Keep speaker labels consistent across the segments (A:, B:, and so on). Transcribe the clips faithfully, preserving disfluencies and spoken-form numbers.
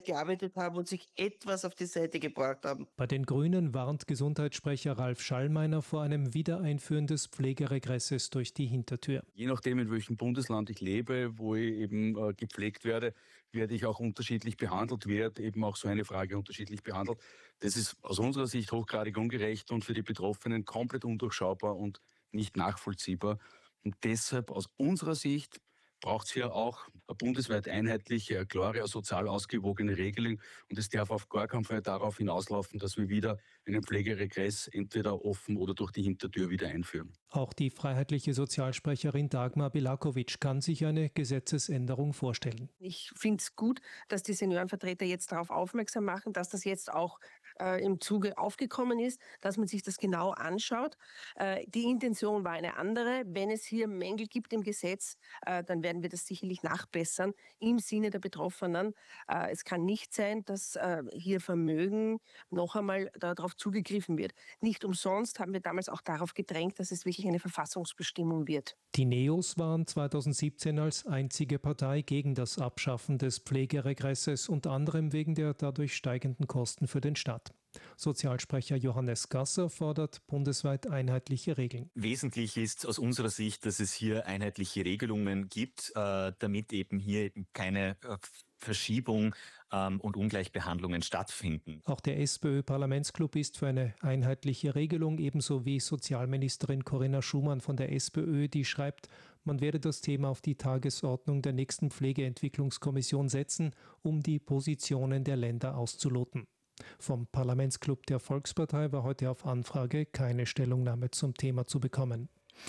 A: gearbeitet haben und sich etwas auf die Seite gebracht haben.
B: Bei den Grünen warnt Gesundheitssprecher Ralf Schallmeiner vor einem Wiedereinführen des Pflegeregresses durch die Hintertür.
C: Je nachdem, in welchem Bundesland ich lebe, wo ich eben äh, gepflegt werde, werde ich auch unterschiedlich behandelt, werde eben auch so eine Frage unterschiedlich behandelt. Das ist aus unserer Sicht hochgradig ungerecht und für die Betroffenen komplett undurchschaubar und nicht nachvollziehbar. Und deshalb aus unserer Sicht braucht es hier auch eine bundesweit einheitliche, klare, sozial ausgewogene Regelung. Und es darf auf gar keinen Fall darauf hinauslaufen, dass wir wieder einen Pflegeregress entweder offen oder durch die Hintertür wieder einführen.
B: Auch die freiheitliche Sozialsprecherin Dagmar Bilakovic kann sich eine Gesetzesänderung vorstellen.
D: Ich finde es gut, dass die Seniorenvertreter jetzt darauf aufmerksam machen, dass das jetzt auch äh, im Zuge aufgekommen ist, dass man sich das genau anschaut. Äh, die Intention war eine andere. Wenn es hier Mängel gibt im Gesetz, äh, dann werden wir das sicherlich nachbessern im Sinne der Betroffenen. Äh, es kann nicht sein, dass äh, hier Vermögen noch einmal darauf zugegriffen wird. Nicht umsonst haben wir damals auch darauf gedrängt, dass es wirklich eine Verfassungsbestimmung wird.
B: Die Neos waren zweitausendsiebzehn als einzige Partei gegen das Abschaffen des Pflegeregresses, unter anderem wegen der dadurch steigenden Kosten für den Staat. Sozialsprecher Johannes Gasser fordert bundesweit einheitliche Regeln.
E: Wesentlich ist aus unserer Sicht, dass es hier einheitliche Regelungen gibt, äh, damit eben hier eben keine äh, Verschiebung ähm, und Ungleichbehandlungen stattfinden.
B: Auch der SPÖ-Parlamentsclub ist für eine einheitliche Regelung, ebenso wie Sozialministerin Corinna Schumann von der SPÖ, die schreibt, man werde das Thema auf die Tagesordnung der nächsten Pflegeentwicklungskommission setzen, um die Positionen der Länder auszuloten. Vom Parlamentsclub der Volkspartei war heute auf Anfrage keine Stellungnahme zum Thema zu bekommen.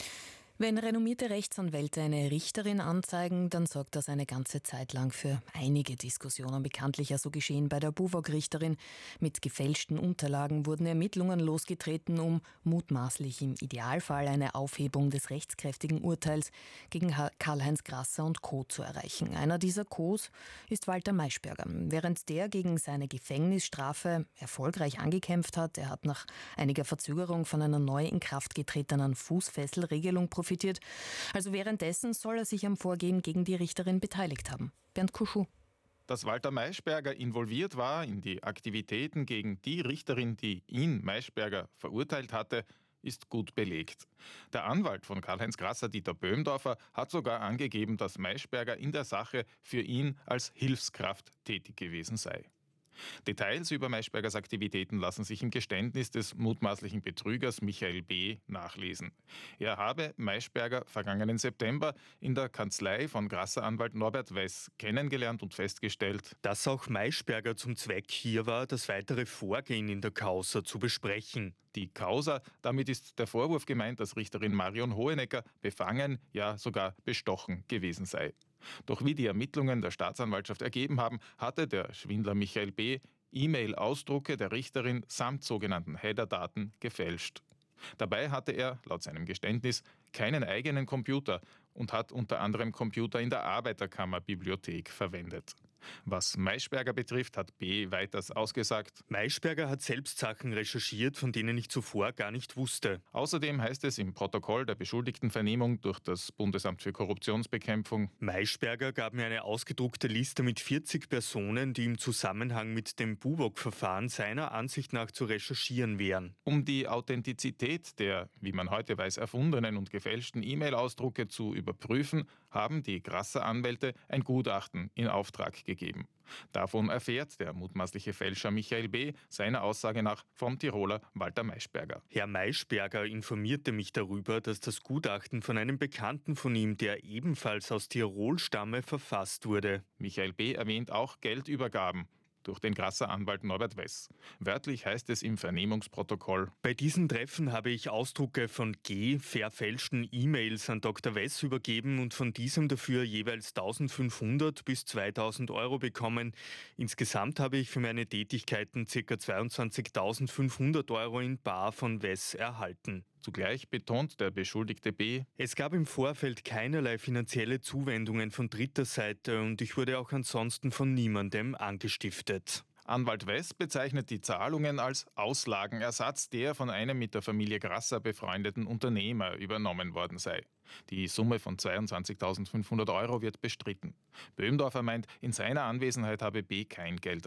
F: Wenn renommierte Rechtsanwälte eine Richterin anzeigen, dann sorgt das eine ganze Zeit lang für einige Diskussionen. Bekanntlich ja so geschehen bei der Buwog-Richterin. Mit gefälschten Unterlagen wurden Ermittlungen losgetreten, um mutmaßlich im Idealfall eine Aufhebung des rechtskräftigen Urteils gegen Karl-Heinz Grasser und Co. zu erreichen. Einer dieser Co's ist Walter Maischberger. Während der gegen seine Gefängnisstrafe erfolgreich angekämpft hat, er hat nach einiger Verzögerung von einer neu in Kraft getretenen Fußfesselregelung profitiert. Also währenddessen soll er sich am Vorgehen gegen die Richterin beteiligt haben. Bernd Kuschuh.
G: Dass Walter Maischberger involviert war in die Aktivitäten gegen die Richterin, die ihn, Maischberger, verurteilt hatte, ist gut belegt. Der Anwalt von Karl-Heinz Grasser, Dieter Böhmdorfer, hat sogar angegeben, dass Maischberger in der Sache für ihn als Hilfskraft tätig gewesen sei. Details über Maischbergers Aktivitäten lassen sich im Geständnis des mutmaßlichen Betrügers Michael B. nachlesen. Er habe Maischberger vergangenen September in der Kanzlei von Grasser-Anwalt Norbert Wess kennengelernt und festgestellt,
H: dass auch Maischberger zum Zweck hier war, das weitere Vorgehen in der Causa zu besprechen.
G: Die Causa, damit ist der Vorwurf gemeint, dass Richterin Marion Hohenecker befangen, ja sogar bestochen gewesen sei. Doch wie die Ermittlungen der Staatsanwaltschaft ergeben haben, hatte der Schwindler Michael B. E-Mail-Ausdrucke der Richterin samt sogenannten Header-Daten gefälscht. Dabei hatte er, laut seinem Geständnis, keinen eigenen Computer und hat unter anderem Computer in der Arbeiterkammerbibliothek verwendet. Was Maischberger betrifft, hat B. weiters ausgesagt:
H: Maischberger hat selbst Sachen recherchiert, von denen ich zuvor gar nicht wusste.
G: Außerdem heißt es im Protokoll der Beschuldigtenvernehmung durch das Bundesamt für Korruptionsbekämpfung:
H: Maischberger gab mir eine ausgedruckte Liste mit vierzig Personen, die im Zusammenhang mit dem Buwog-Verfahren seiner Ansicht nach zu recherchieren wären.
G: Um die Authentizität der, wie man heute weiß, erfundenen und gefälschten E-Mail-Ausdrucke zu überprüfen, haben die Grasser-Anwälte ein Gutachten in Auftrag gegeben. gegeben. Davon erfährt der mutmaßliche Fälscher Michael B. seiner Aussage nach vom Tiroler Walter Maischberger.
H: Herr Maischberger informierte mich darüber, dass das Gutachten von einem Bekannten von ihm, der ebenfalls aus Tirol stamme, verfasst wurde.
G: Michael B. erwähnt auch Geldübergaben durch den Grasser-Anwalt Norbert Wess. Wörtlich heißt es im Vernehmungsprotokoll:
H: Bei diesen Treffen habe ich Ausdrucke von G. verfälschten E-Mails an Doktor Wess übergeben und von diesem dafür jeweils eintausendfünfhundert bis zweitausend Euro bekommen. Insgesamt habe ich für meine Tätigkeiten ca. zweiundzwanzigtausendfünfhundert Euro in bar von Wess erhalten.
G: Zugleich betont der Beschuldigte B:
H: Es gab im Vorfeld keinerlei finanzielle Zuwendungen von dritter Seite und ich wurde auch ansonsten von niemandem angestiftet.
G: Anwalt Wess bezeichnet die Zahlungen als Auslagenersatz, der von einem mit der Familie Grasser befreundeten Unternehmer übernommen worden sei. Die Summe von zweiundzwanzigtausendfünfhundert Euro wird bestritten. Böhmdorfer meint, in seiner Anwesenheit habe B. kein Geld